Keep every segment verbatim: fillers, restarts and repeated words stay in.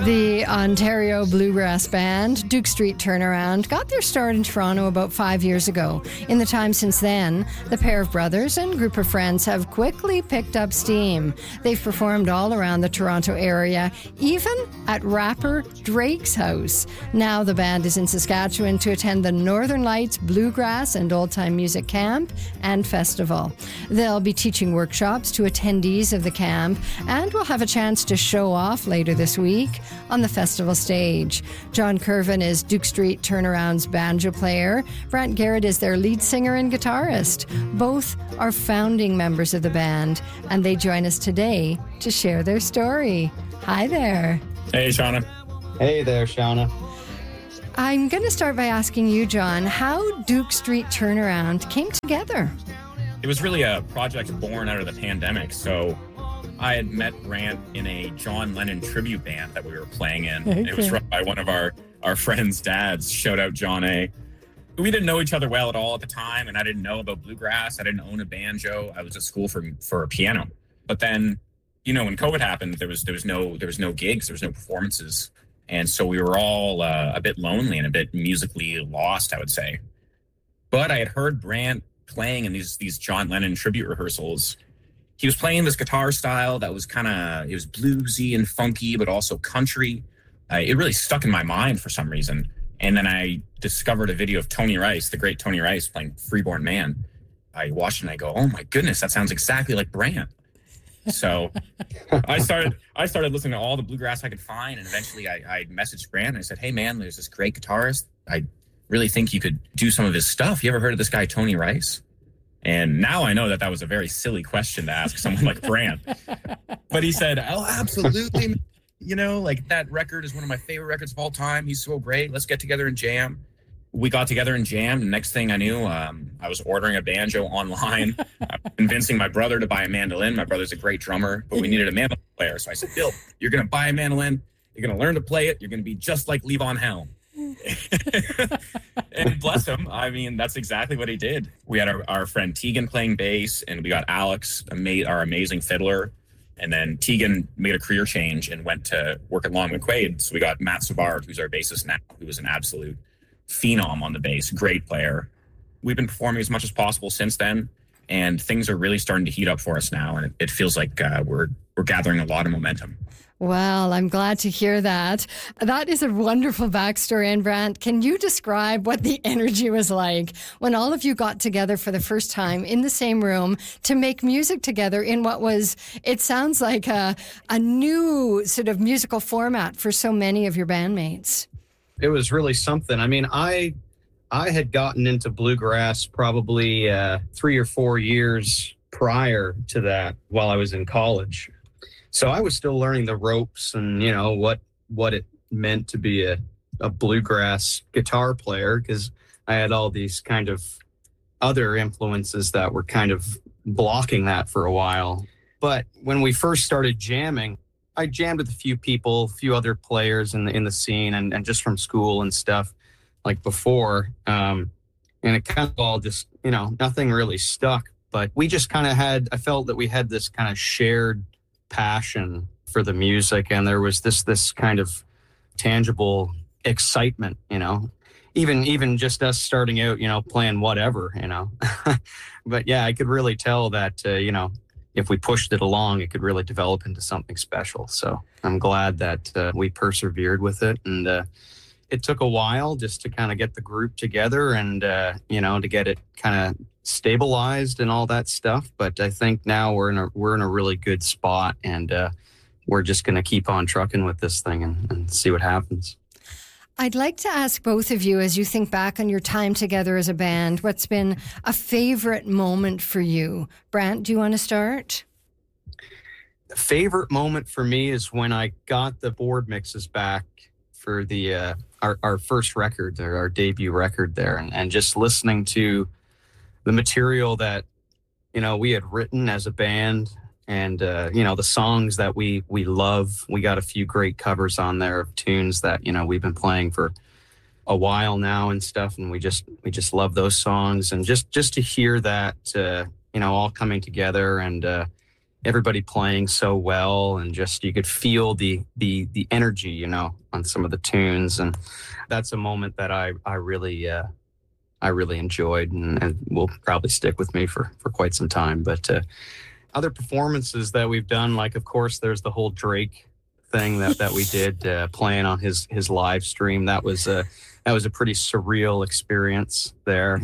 The Ontario Bluegrass band, Duke Street Turnaround, got their start in Toronto about five years ago. In the time since then, the pair of brothers and group of friends have quickly picked up steam. They've performed all around the Toronto area, even at rapper Drake's house. Now the band is in Saskatchewan to attend the Northern Lights Bluegrass and Old Time Music Camp and Festival. They'll be teaching workshops to attendees of the camp and will have a chance to show off later this week on the festival stage. John Curvin is Duke Street Turnaround's banjo player. Brant Garrett is their lead singer and guitarist. Both are founding members of the band, and they join us today to share their story. Hi there. Hey, Shauna. Hey there, Shauna. I'm going to start by asking you, John, how Duke Street Turnaround came together. It was really a project born out of the pandemic, so I had met Brant in a John Lennon tribute band that we were playing in. Okay. It was run by one of our, our friends' dads. Shout out John A. We didn't know each other well at all at the time, and I didn't know about bluegrass. I didn't own a banjo. I was at school for for a piano. But then, you know, when COVID happened, there was there was no there was no gigs, there was no performances, and so we were all uh, a bit lonely and a bit musically lost, I would say. But I had heard Brant playing in these these John Lennon tribute rehearsals. He was playing this guitar style that was kind of, it was bluesy and funky, but also country. Uh, it really stuck in my mind for some reason. And then I discovered a video of Tony Rice, the great Tony Rice, playing Freeborn Man. I watched it and I go, oh my goodness, that sounds exactly like Brant. So I started I started listening to all the bluegrass I could find. And eventually I, I messaged Brant and I said, hey man, there's this great guitarist. I really think you could do some of his stuff. You ever heard of this guy, Tony Rice? And now I know that that was a very silly question to ask someone like Brant. But he said, oh, absolutely. You know, like that record is one of my favorite records of all time. He's so great. Let's get together and jam. We got together and jammed. And next thing I knew, um, I was ordering a banjo online, convincing my brother to buy a mandolin. My brother's a great drummer, but we needed a mandolin player. So I said, Bill, you're going to buy a mandolin. You're going to learn to play it. You're going to be just like Levon Helm. And bless him, I mean, that's exactly what he did. We had our, our friend Tegan playing bass, and we got Alex, ama- our amazing fiddler. And then Tegan made a career change and went to work at Long McQuaid. So we got Matt Savard, who's our bassist now, who was an absolute phenom on the bass, great player. We've been performing as much as possible since then, and things are really starting to heat up for us now. And it, it feels like uh, we're we're gathering a lot of momentum. Well, I'm glad to hear that. That is a wonderful backstory. And Brant, can you describe what the energy was like when all of you got together for the first time in the same room to make music together in what was, it sounds like a, a new sort of musical format for so many of your bandmates? It was really something. I mean, I I had gotten into bluegrass probably uh, three or four years prior to that while I was in college. So I was still learning the ropes and, you know, what what it meant to be a, a bluegrass guitar player, because I had all these kind of other influences that were kind of blocking that for a while. But when we first started jamming, I jammed with a few people, a few other players in the in the scene and, and just from school and stuff like before. Um, and it kind of all just, you know, nothing really stuck. But we just kind of had, I felt that we had this kind of shared passion for the music, and there was this this kind of tangible excitement, you know, even even just us starting out, you know, playing whatever, you know. But yeah, I could really tell that uh, you know, if we pushed it along, it could really develop into something special. So I'm glad that uh, we persevered with it, and uh, it took a while just to kind of get the group together and uh, you know, to get it kind of stabilized and all that stuff. But I think now we're in a we're in a really good spot, and uh, we're just going to keep on trucking with this thing and, and see what happens. I'd like to ask both of you, as you think back on your time together as a band, what's been a favorite moment for you? Brant, do you want to start? The favorite moment for me is when I got the board mixes back for the uh, our our first record, our, our debut record there, and, and just listening to the material that, you know, we had written as a band, and, uh, you know, the songs that we, we love. We got a few great covers on there of tunes that, you know, we've been playing for a while now and stuff. And we just, we just love those songs. And just, just to hear that, uh, you know, all coming together and, uh, everybody playing so well, and just you could feel the the the energy, you know, on some of the tunes, and that's a moment that I I really uh, I really enjoyed, and, and will probably stick with me for for quite some time. But uh, other performances that we've done, like of course, there's the whole Drake thing that that we did uh, playing on his his live stream. That was a that was a pretty surreal experience there.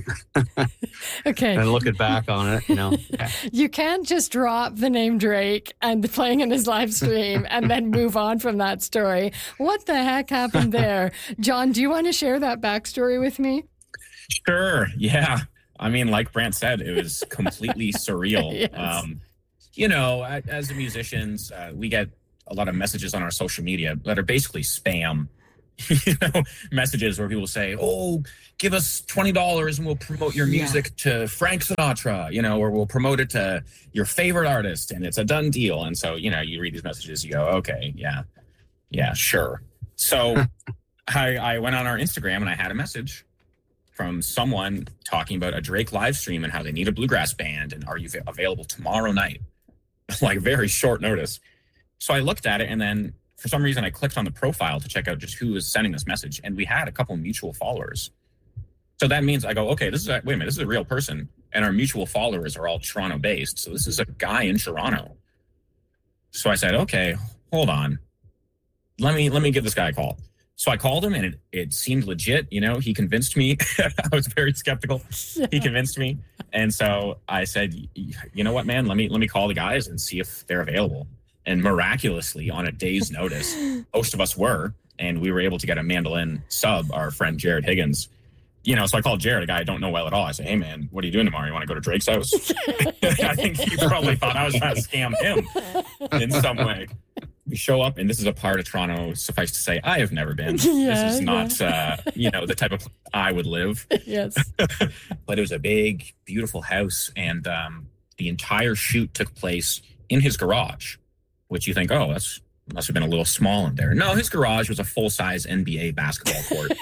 Okay. And looking back on it, you know, yeah. You can't just drop the name Drake and playing in his live stream and then move on from that story. What the heck happened there? John, do you want to share that backstory with me? Sure. Yeah. I mean, like Brant said, it was completely surreal. Yes. Um, you know, as musicians, uh, we get a lot of messages on our social media that are basically spam. You know, messages where people say, "Oh, give us twenty dollars and we'll promote your music yeah. to Frank Sinatra," you know, or we'll promote it to your favorite artist, and it's a done deal. And so, you know, you read these messages, you go, "Okay, yeah, yeah, sure." So, I, I went on our Instagram and I had a message from someone talking about a Drake live stream and how they need a bluegrass band, and are you available tomorrow night? Like very short notice. So I looked at it, and then for some reason I clicked on the profile to check out just who was sending this message, and we had a couple of mutual followers. So that means I go, okay, this is a, wait a minute, this is a real person, and our mutual followers are all Toronto based. So this is a guy in Toronto. So I said, okay, hold on, let me let me give this guy a call. So I called him, and it, it seemed legit. You know, he convinced me. I was very skeptical. Yeah. He convinced me, and so I said, you know what, man, let me let me call the guys and see if they're available. And miraculously, on a day's notice, most of us were, and we were able to get a mandolin sub, our friend Jared Higgins. You know, so I called Jared, a guy I don't know well at all. I said, "Hey, man, what are you doing tomorrow? You want to go to Drake's house?" I think he probably thought I was trying to scam him in some way. We show up, and this is a part of Toronto, suffice to say, I have never been. Yeah, this is not, yeah. uh, you know, the type of I would live. Yes. But it was a big, beautiful house, and um, the entire shoot took place in his garage, which you think, oh, that's must have been a little small in there. No, his garage was a full-size N B A basketball court.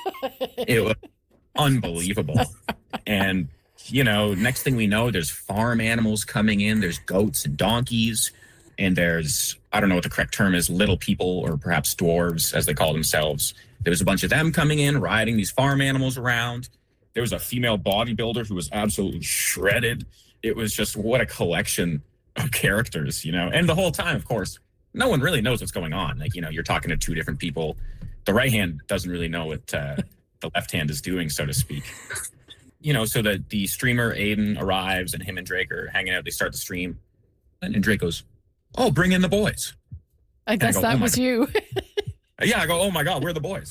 It was unbelievable. And, you know, next thing we know, there's farm animals coming in. There's goats and donkeys. And there's, I don't know what the correct term is, little people, or perhaps dwarves, as they call themselves. There was a bunch of them coming in, riding these farm animals around. There was a female bodybuilder who was absolutely shredded. It was just, what a collection of characters, you know. And the whole time, of course, no one really knows what's going on. Like, you know, you're talking to two different people. The right hand doesn't really know what uh, the left hand is doing, so to speak. You know, so the, the streamer, Aiden, arrives, and him and Drake are hanging out. They start the stream. And, and Drake goes, "Oh, bring in the boys." I guess I go, that oh was God. you. Yeah, I go, "Oh my God, we're the boys."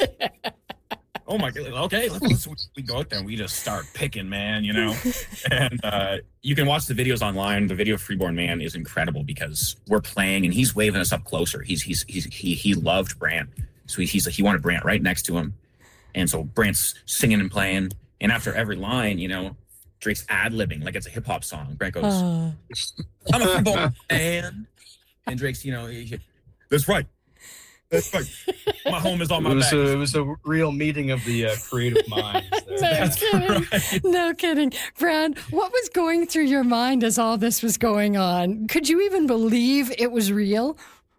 Oh my God, okay, let's, let's, we go out there and we just start picking, man, you know? And uh, you can watch the videos online. The video of Freeborn Man is incredible because we're playing and he's waving us up closer. He's, he's, he's he, he loved Brant. So he's, he wanted Brant right next to him. And so Brant's singing and playing. And after every line, you know, Drake's ad-libbing like it's a hip-hop song. Brant goes, uh. "I'm a Freeborn man." And Drake's, you know, he, that's right. That's right. My home is on my it was back. A, it was a real meeting of the uh, creative minds. No That's kidding. right. No kidding. Brad, what was going through your mind as all this was going on? Could you even believe it was real?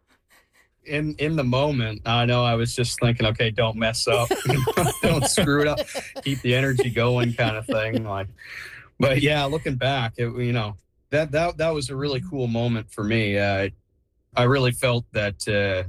In in the moment, I know I was just thinking, okay, don't mess up. Don't screw it up. Keep the energy going kind of thing. Like, but yeah, looking back, it, you know, that, that, that was a really cool moment for me. Uh, I really felt that, uh,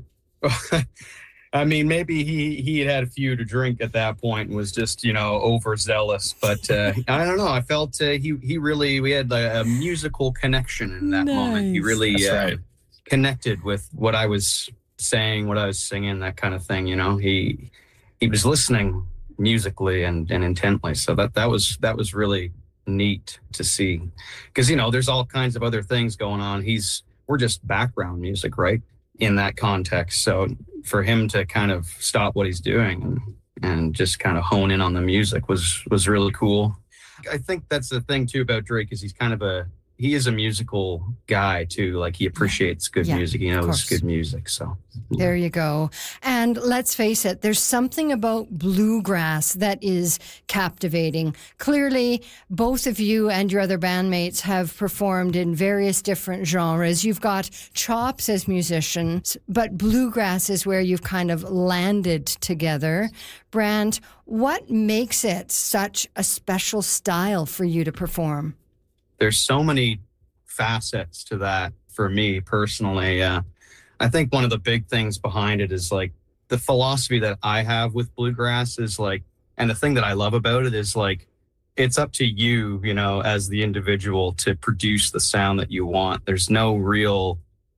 I mean, maybe he, he had had a few to drink at that point and was just, you know, overzealous. But uh, I don't know. I felt uh, he he really, we had a, a musical connection in that Nice. moment. He really That's uh, right. connected with what I was saying, what I was singing, that kind of thing. You know, he he was listening musically and, and intently. So that that was that was really neat to see, because, you know, there's all kinds of other things going on. He's we're just background music, right? In that context. So for him to kind of stop what he's doing and, and just kind of hone in on the music was, was really cool. I think that's the thing too about Drake is he's kind of a, he is a musical guy too. Like he appreciates good yeah, music. He knows good music. So yeah. There you go. And let's face it, there's something about bluegrass that is captivating. Clearly, both of you and your other bandmates have performed in various different genres. You've got chops as musicians, but bluegrass is where you've kind of landed together. Brant, what makes it such a special style for you to perform? There's so many facets to that for me personally. Uh, I think one of the big things behind it is like the philosophy that I have with bluegrass is like, and the thing that I love about it is like, it's up to you, you know, as the individual to produce the sound that you want. There's no real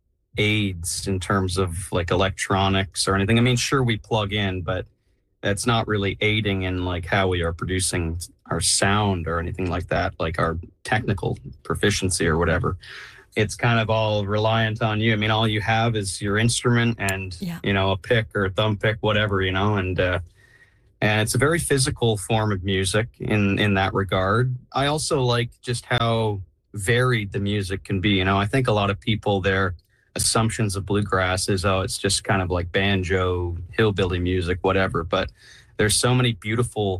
aids in terms of like electronics or anything. I mean, sure, we plug in, but that's not really aiding in like how we are producing our sound or anything like that, like our technical proficiency or whatever. It's kind of all reliant on you. I mean, all you have is your instrument and, yeah. you know, a pick or a thumb pick, whatever, you know, and, uh, and it's a very physical form of music in, in that regard. I also like just how varied the music can be. You know, I think a lot of people, their assumptions of bluegrass is, oh, it's just kind of like banjo, hillbilly music, whatever. But there's so many beautiful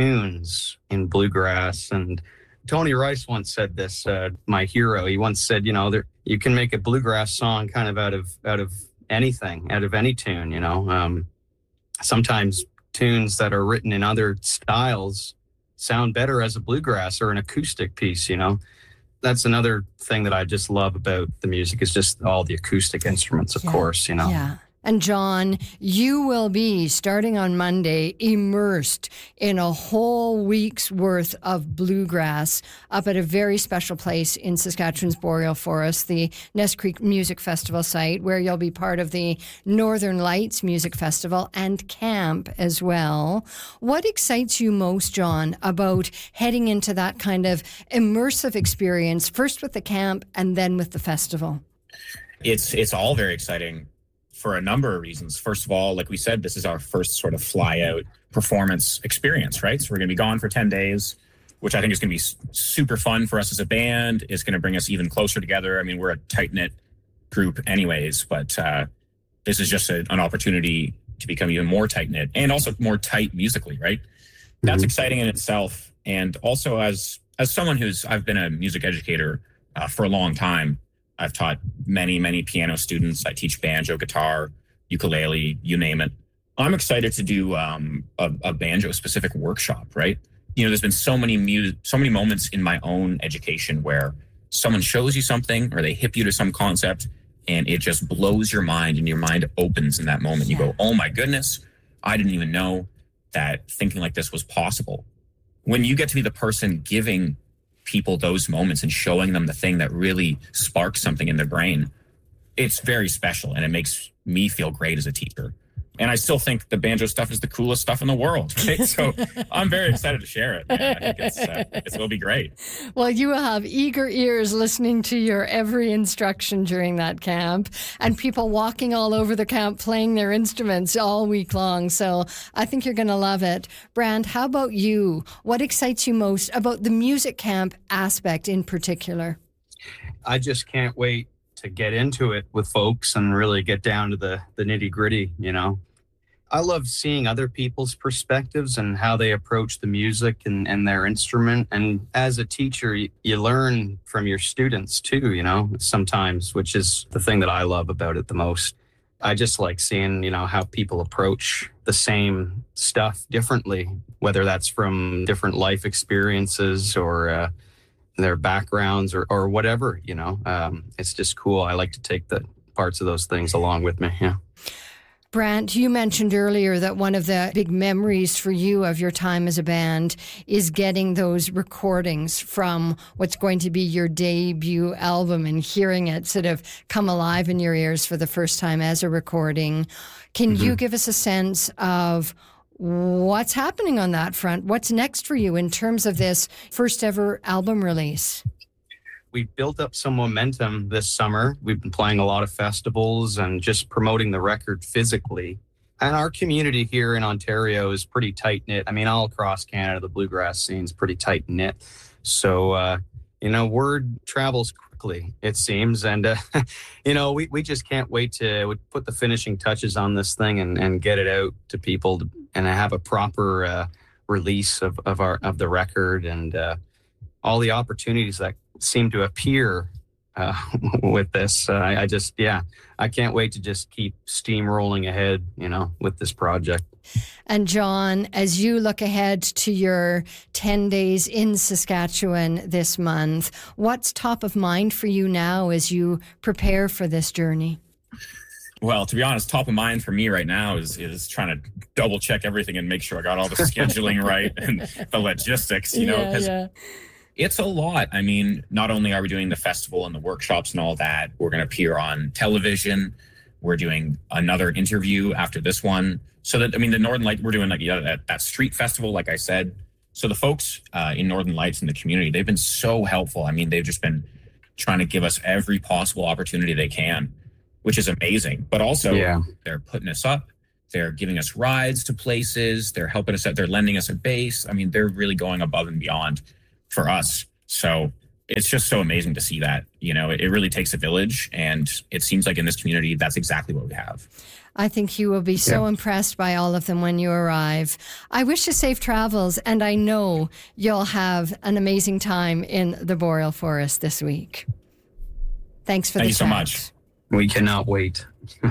tunes in bluegrass. And Tony Rice once said this, uh, my hero, he once said, you know, there, you can make a bluegrass song kind of out of, out of anything, out of any tune, you know. Um, sometimes tunes that are written in other styles sound better as a bluegrass or an acoustic piece, you know. That's another thing that I just love about the music is just all the acoustic instruments, of yeah. course, you know. Yeah. And John, you will be, starting on Monday, immersed in a whole week's worth of bluegrass up at a very special place in Saskatchewan's Boreal Forest, the Nest Creek Music Festival site, where you'll be part of the Northern Lights Music Festival and camp as well. What excites you most, John, about heading into that kind of immersive experience, first with the camp and then with the festival? It's it's all very exciting for a number of reasons. First of all, like we said, this is our first sort of fly out performance experience, right? So we're going to be gone for ten days, which I think is going to be super fun for us as a band. It's going to bring us even closer together. I mean, we're a tight knit group anyways, but uh, this is just a, an opportunity to become even more tight knit and also more tight musically, right? Mm-hmm. That's exciting in itself. And also as, as someone who's, I've been a music educator uh, for a long time. I've taught many, many piano students. I teach banjo, guitar, ukulele, you name it. I'm excited to do um, a, a banjo-specific workshop, right? You know, there's been so many mu- so many moments in my own education where someone shows you something or they hip you to some concept and it just blows your mind and your mind opens in that moment. Yeah. You go, oh my goodness, I didn't even know that thinking like this was possible. When you get to be the person giving people those moments and showing them the thing that really sparks something in their brain, it's very special and it makes me feel great as a teacher. And I still think the banjo stuff is the coolest stuff in the world, right? So I'm very excited to share it. Man. I think it's, uh, it's, it'll be great. Well, you will have eager ears listening to your every instruction during that camp and people walking all over the camp playing their instruments all week long. So I think you're going to love it. Brant, how about you? What excites you most about the music camp aspect in particular? I just can't wait to get into it with folks and really get down to the, the nitty gritty, you know. I love seeing other people's perspectives and how they approach the music and, and their instrument. And as a teacher, you, you learn from your students too, you know, sometimes, which is the thing that I love about it the most. I just like seeing, you know, how people approach the same stuff differently, whether that's from different life experiences or uh, their backgrounds or, or whatever, you know. Um, it's just cool. I like to take the parts of those things along with me, yeah. Brant, you mentioned earlier that one of the big memories for you of your time as a band is getting those recordings from what's going to be your debut album and hearing it sort of come alive in your ears for the first time as a recording. Can mm-hmm. you give us a sense of what's happening on that front? What's next for you in terms of this first ever album release? We built up some momentum this summer. We've been playing a lot of festivals and just promoting the record physically. And our community here in Ontario is pretty tight-knit. I mean, all across Canada, the bluegrass scene is pretty tight-knit. So uh, you know, word travels quickly, it seems. And, uh, you know, we, we just can't wait to put the finishing touches on this thing and, and get it out to people to, and have a proper uh, release of, of our of the record and uh, all the opportunities that seem to appear uh, with this. Uh, I, I just, yeah, I can't wait to just keep steamrolling ahead, you know, with this project. And John, as you look ahead to your ten days in Saskatchewan this month, what's top of mind for you now as you prepare for this journey? Well, to be honest, top of mind for me right now is is trying to double check everything and make sure I got all the scheduling right and the logistics, you know, because yeah, yeah. it's a lot. I mean, not only are we doing the festival and the workshops and all that, we're going to appear on television. We're doing another interview after this one. So that, I mean, the Northern Light, we're doing like yeah, that, that street festival, like I said. So the folks uh, in Northern Lights in the community, they've been so helpful. I mean, they've just been trying to give us every possible opportunity they can, which is amazing. But also yeah. they're putting us up. They're giving us rides to places. They're helping us out. They're lending us a base. I mean, they're really going above and beyond for us. So it's just so amazing to see that. You know, it, it really takes a village. And it seems like in this community, that's exactly what we have. I think you will be so yeah. impressed by all of them when you arrive. I wish you safe travels, and I know you'll have an amazing time in the Boreal Forest this week. Thanks for Thank the you chat. so much. We cannot wait.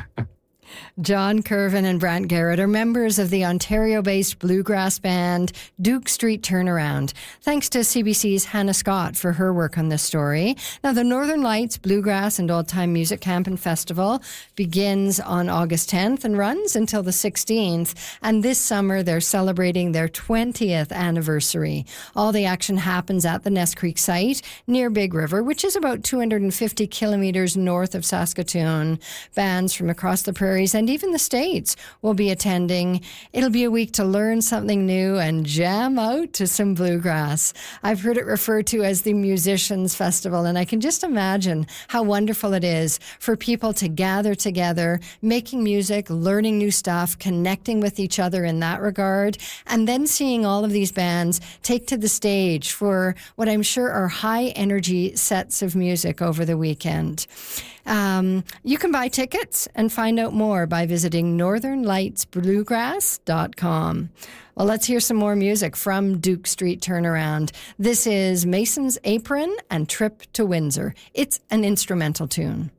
John Curvin and Brant Garrett are members of the Ontario-based bluegrass band Duke Street Turnaround. Thanks to C B C's Hannah Scott for her work on this story. Now, the Northern Lights Bluegrass and Old Time Music Camp and Festival begins on August tenth and runs until the sixteenth. And this summer, they're celebrating their twentieth anniversary. All the action happens at the Ness Creek site near Big River, which is about two hundred fifty kilometers north of Saskatoon. Bands from across the prairies and even the States will be attending. It'll be a week to learn something new and jam out to some bluegrass. I've heard it referred to as the Musicians Festival, and I can just imagine how wonderful it is for people to gather together, making music, learning new stuff, connecting with each other in that regard, and then seeing all of these bands take to the stage for what I'm sure are high energy sets of music over the weekend. Um, you can buy tickets and find out more by visiting northern lights bluegrass dot com. Well, let's hear some more music from Duke Street Turnaround. This is Mason's Apron and Trip to Windsor. It's an instrumental tune.